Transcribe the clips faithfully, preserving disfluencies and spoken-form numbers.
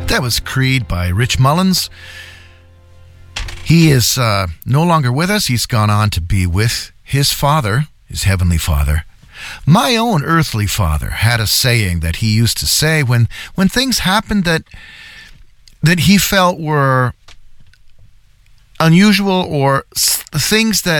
That was Creed by Rich Mullins. He is uh, no longer with us. He's gone on to be with his Father, his Heavenly Father. My own earthly father had a saying that he used to say when, when things happened that that he felt were unusual or s- things that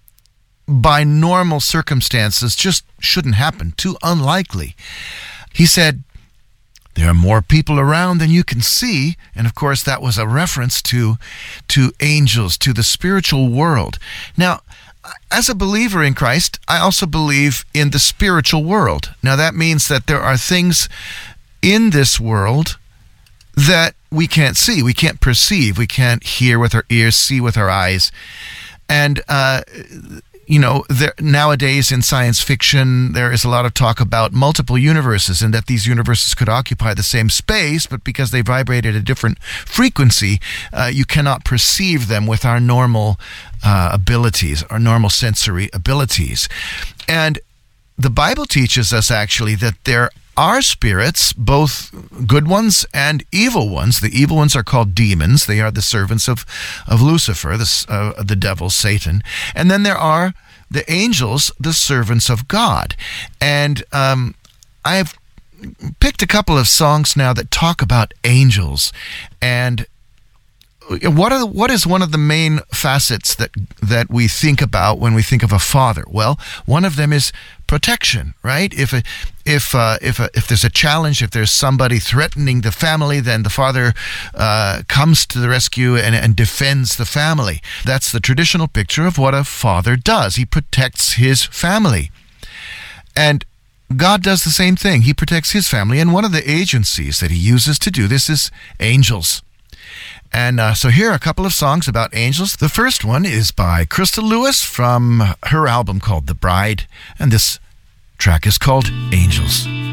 by normal circumstances just shouldn't happen, too unlikely. He said, there are more people around than you can see. And of course, that was a reference to, to angels, to the spiritual world. Now, as a believer in Christ, I also believe in the spiritual world. Now, that means that there are things in this world that we can't see, we can't perceive, we can't hear with our ears, see with our eyes. And, uh, you know, there, nowadays in science fiction, there is a lot of talk about multiple universes and that these universes could occupy the same space, but because they vibrate at a different frequency, uh, you cannot perceive them with our normal uh, abilities, our normal sensory abilities. And the Bible teaches us actually that there are spirits, both good ones and evil ones. The evil ones are called demons. They are the servants of, of Lucifer, the, uh, the devil, Satan. And then there are the angels, the servants of God. And um, I've picked a couple of songs now that talk about angels. And what are what is one of the main facets that that we think about when we think of a father? Well, one of them is protection, right? If a, if uh, if a, if there's a challenge, if there's somebody threatening the family, then the father uh, comes to the rescue and, and defends the family. That's the traditional picture of what a father does. He protects his family, and God does the same thing. He protects his family, and one of the agencies that he uses to do this is angels. And uh, so here are a couple of songs about angels. The first one is by Crystal Lewis from her album called The Bride, and this track is called Angels.